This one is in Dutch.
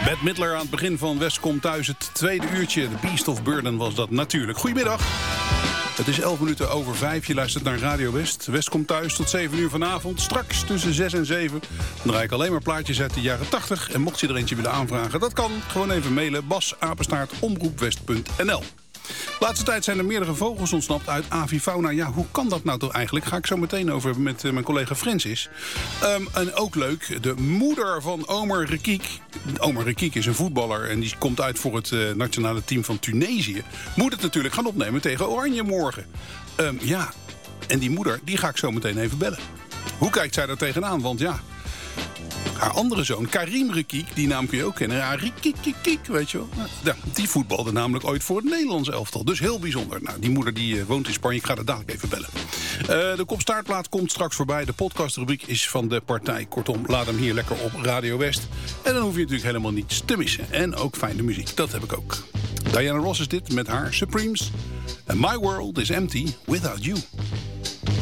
Bette Midler aan het begin van West komt thuis. Het tweede uurtje, The Beast of Burden was dat natuurlijk. Goedemiddag. Het is 5:11. Je luistert naar Radio West. West komt thuis tot 7 uur vanavond. Straks tussen 6 en 7 dan draai ik alleen maar plaatjes uit de jaren 80. En mocht je er eentje willen aanvragen, dat kan. Gewoon even mailen. bas@omroepwest.nl. Laatste tijd zijn er meerdere vogels ontsnapt uit avifauna. Ja, hoe kan dat nou toch eigenlijk? Ga ik zo meteen over hebben met mijn collega Francis. En ook leuk, de moeder van Omar Rekik. Omar Rekik is een voetballer en die komt uit voor het nationale team van Tunesië. Moet het natuurlijk gaan opnemen tegen Oranje morgen. Ja, en die moeder, die ga ik zo meteen even bellen. Hoe kijkt zij daar tegenaan? Want ja, haar andere zoon, Karim Rekik, die naam kun je ook kennen. Ja, Rekik, weet je wel. Ja, die voetbalde namelijk ooit voor het Nederlands elftal. Dus heel bijzonder. Nou, die moeder die woont in Spanje. Ik ga er dadelijk even bellen. De kopstaartplaat komt straks voorbij. De podcastrubriek is van de partij. Kortom, laat hem hier lekker op Radio West. En dan hoef je natuurlijk helemaal niets te missen. En ook fijne muziek, dat heb ik ook. Diana Ross is dit met haar Supremes. And my world is empty without you.